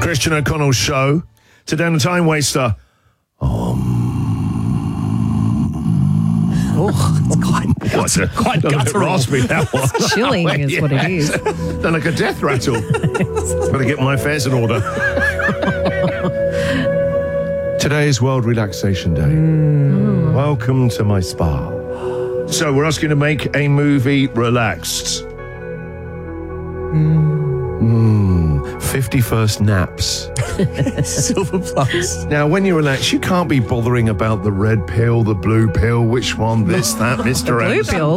Christian O'Connell Show. Today on the Time Waster. It's quite guttural. Raspy, that one. Chilling is what it is. Done like a death rattle. Better get my affairs in order. Today is World Relaxation Day. Welcome to my spa. So we're asking you to make a movie relaxed. 51st naps. Silver Plus. Now, when you relax, you can't be bothering about the red pill, the blue pill, which one, this, that, Mr. Blue X. pill.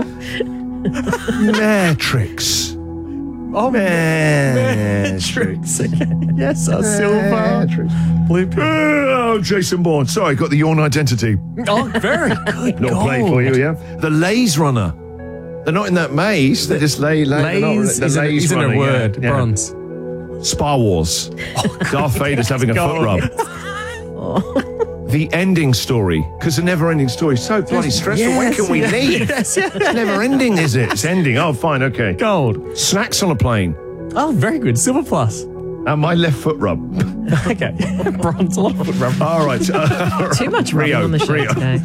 Matrix. Oh, Matrix. Yes, silver. Matrix. Blue pill. Oh, Jason Bourne. Sorry, got the Yawn Identity. Oh, very good. Not playing for you, yeah? The Laze Runner. They're not in that maze. They just lay. Lays isn't a word. Yeah. Bronze. Spa Wars. Darth Vader's having a foot rub. The ending story, because the never-ending story is so bloody stressful. When can we leave? Yes. It's never ending, is it? It's ending. Oh, fine, okay. Gold. Snacks on a plane. Oh, very good. Silver Plus. And my left foot rub. Okay. Bronze. A lot of foot rub. All right. Too much rubbing on the show today.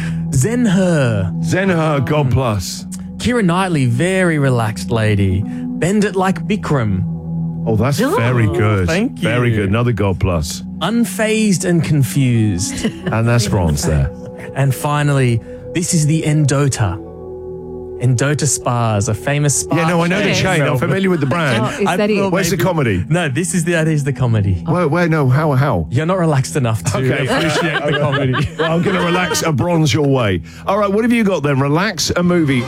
Zenher. God Plus. Keira Knightley, very relaxed lady. Bend it like Bikram. Oh, that's very good. Thank you. Very good. Another God Plus. Unfazed and confused. And that's bronze there. And finally, this is the Endota. Endota Spas, a famous spa. Yeah, no, I know the Okay. chain. I'm familiar with the Oh, brand. is that it? Where's the comedy? No, that is the comedy. Where, no, how? You're not relaxed enough to Okay. appreciate the comedy. Well, I'm going to relax a bronze your way. All right, what have you got then? Relax a movie.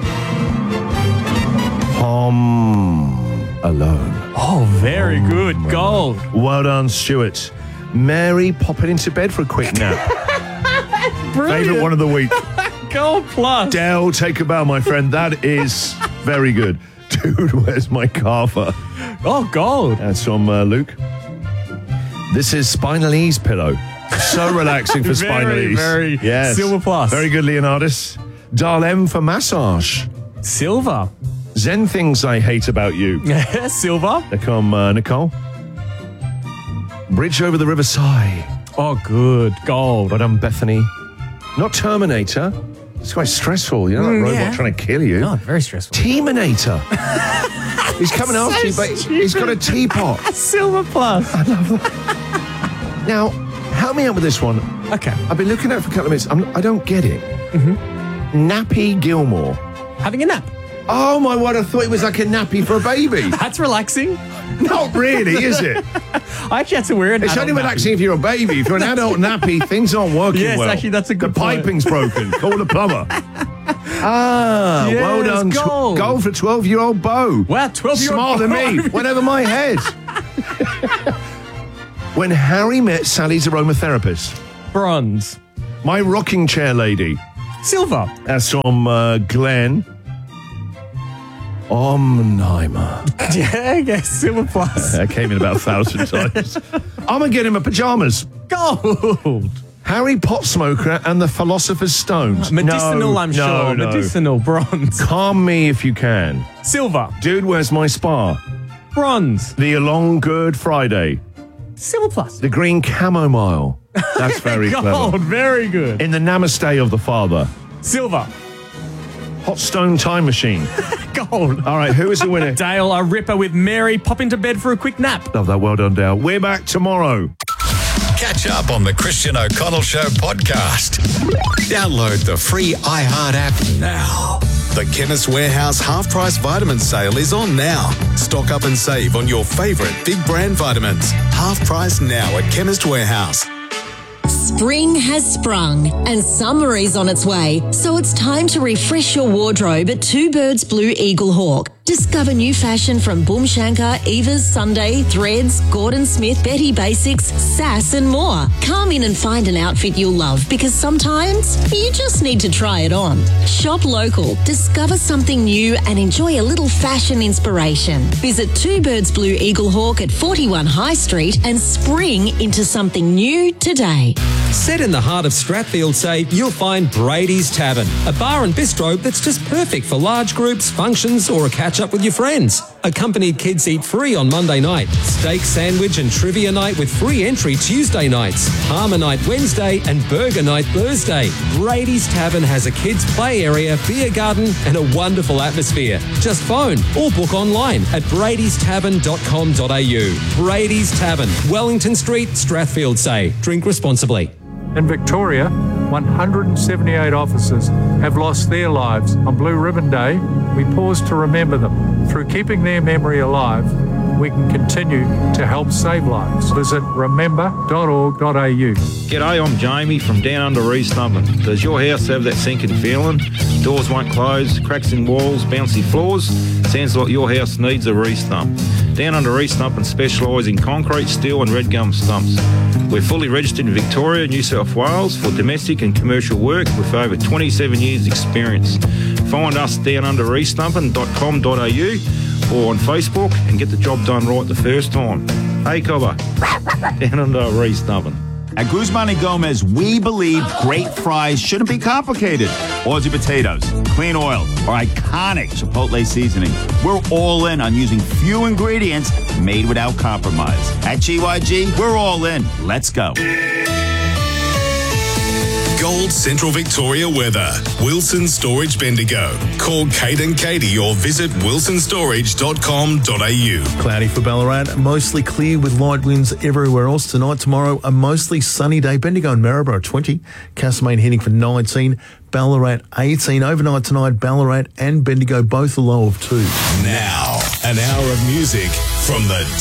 Alone. Oh, very good. Gold. Well done, Stuart. Mary popping into bed for a quick nap. Favourite one of the week. Gold Plus. Dell, take a bow, my friend. That is very good. Dude, where's my carver? Oh, gold. That's from Luke. This is Spinal Ease pillow. So relaxing for Spinal Ease. Very yes. Silver Plus. Very good, Leonardus. Dial M for massage. Silver. Zen things I hate about you. Silver. There come Nicole. Bridge over the River Sigh. Oh, good. Gold. But Bethany. Not Terminator. It's quite stressful, you know, that robot yeah. trying to kill you. Oh, very stressful. Teaminator. He's coming after you, but he's got a teapot. Silver Plus. Now, help me out with this one. Okay. I've been looking at it for a couple of minutes. I don't get it. Nappy Gilmore. Having a nap. Oh, my word, I thought it was like a nappy for a baby. That's relaxing. Not really, is it? I actually had to wear an It's only adult relaxing if you're a baby. If you're an adult nappy, things aren't working Yes, well. actually, that's a good The point. piping's broken. Call the plumber. Yes, Well done. gold. Gold for 12-year-old Bo. Wow, 12-year-old Smarter than me. Went over my head. When Harry met Sally's aromatherapist. Bronze. My rocking chair lady. Silver. That's from Glenn. Omnimer. Yeah, yes, Silver Plus. That came in about 1,000 times. I'm going to get him a pyjamas. Gold. Harry Potsmoker and the Philosopher's Stones. Medicinal, I'm sure. No. Medicinal. Bronze. Calm me if you can. Silver. Dude, where's my spa? Bronze. The Along Good Friday. Silver Plus. The Green Chamomile. That's very Gold. clever. Very good. In the Namaste of the Father. Silver. Hot Stone Time Machine. Gold. All right, who is the winner? Dale, a ripper with Mary. Pop into bed for a quick nap. Love that. Well done, Dale. We're back tomorrow. Catch up on the Christian O'Connell Show podcast. Download the free iHeart app now. The Chemist Warehouse half-price vitamin sale is on now. Stock up and save on your favourite big brand vitamins. Half price now at Chemist Warehouse. Spring has sprung and summer is on its way, so it's time to refresh your wardrobe at Two Birds Blue Eagle Hawk. Discover new fashion from Boom Shankar, Eva's Sunday, Threads, Gordon Smith, Betty Basics, Sass and more. Come in and find an outfit you'll love because sometimes you just need to try it on. Shop local, discover something new and enjoy a little fashion inspiration. Visit Two Birds Blue Eagle Hawk at 41 High Street and spring into something new today. Set in the heart of Stratfield Say, you'll find Brady's Tavern, a bar and bistro that's just perfect for large groups, functions, or a catch-up with your friends. Accompanied kids eat free on Monday night. Steak sandwich and trivia night with free entry Tuesday nights. Palmer night Wednesday and burger night Thursday. Brady's Tavern has a kids' play area, beer garden and a wonderful atmosphere. Just phone or book online at bradystavern.com.au. Brady's Tavern, Wellington Street, Strathfield Say. Drink responsibly. In Victoria, 178 officers have lost their lives. On Blue Ribbon Day, we pause to remember them. Through keeping their memory alive, we can continue to help save lives. Visit remember.org.au. G'day, I'm Jamie from Down Under East Nubbin. Does your house have that sinking feeling? Doors won't close, cracks in walls, bouncy floors? Sounds like your house needs a re-stump. Down Under East Nubbin specialise in concrete, steel and red gum stumps. We're fully registered in Victoria, New South Wales for domestic and commercial work with over 27 years experience. Find us downundereastnubbin.com.au or on Facebook and get the job done right the first time. Hey, Cobber. Down Under East Nubbin. At Guzman and Gomez, we believe great fries shouldn't be complicated. Aussie potatoes, clean oil, or iconic Chipotle seasoning. We're all in on using few ingredients made without compromise. At GYG, we're all in. Let's go. Gold Central Victoria weather. Wilson Storage Bendigo. Call Kate and Katie or visit wilsonstorage.com.au. Cloudy for Ballarat, mostly clear with light winds everywhere else. Tonight, tomorrow, a mostly sunny day. Bendigo and Maryborough 20, Castlemaine heading for 19, Ballarat 18. Overnight tonight, Ballarat and Bendigo both a low of 2. Now, an hour of music from the